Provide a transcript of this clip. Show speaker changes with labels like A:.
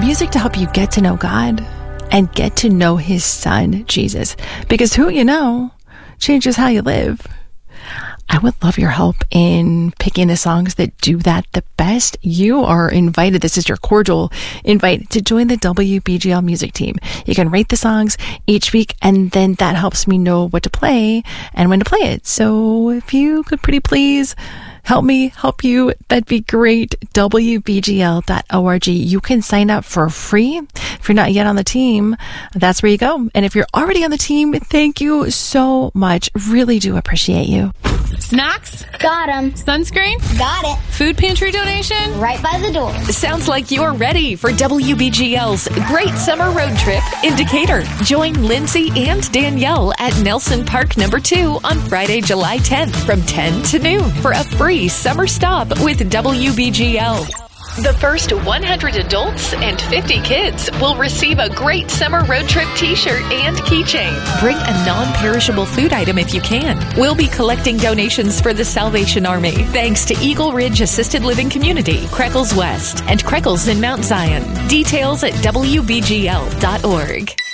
A: music to help you get to know God and get to know his son, Jesus. Because who you know changes how you live. I would love your help in picking the songs that do that the best. You are invited. This is your cordial invite to join the WBGL music team. You can rate the songs each week, and then that helps me know what to play and when to play it. So if you could pretty please help me help you, that'd be great. WBGL.org. You can sign up for free. If you're not yet on the team, that's where you go. And if you're already on the team, thank you so much. Really do appreciate you.
B: Snacks?
C: Got 'em.
B: Sunscreen?
C: Got it.
B: Food pantry donation?
C: Right by the door.
D: Sounds like you're ready for WBGL's Great Summer Road Trip in Decatur. Join Lindsay and Danielle at Nelson Park No. 2 on Friday, July 10th from 10 to noon for a free summer stop with WBGL. The first 100 adults and 50 kids will receive a Great Summer Road Trip t-shirt and keychain. Bring a non-perishable food item if you can. We'll be collecting donations for the Salvation Army, thanks to Eagle Ridge Assisted Living Community, Creckles West, and Creckles in Mount Zion. Details at WBGL.org.